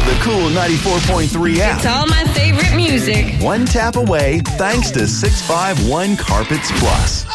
The Cool 94.3 app. It's all my favorite music. One tap away thanks to 651 Carpets Plus.